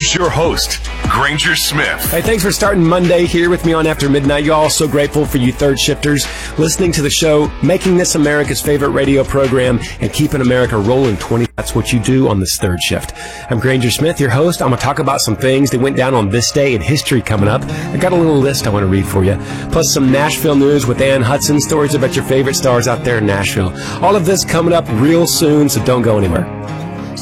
Here's your host, Granger Smith. Hey, thanks for starting Monday here with me on After Midnight. Y'all, so grateful for you third shifters listening to the show, making this America's favorite radio program, and keeping America rolling 20. That's what you do on this third shift. I'm Granger Smith, your host. I'm going to talk about some things that went down on this day in history coming up. I got a little list I want to read for you. Plus some Nashville news with Ann Hudson, stories about your favorite stars out there in Nashville. All of this coming up real soon, so don't go anywhere.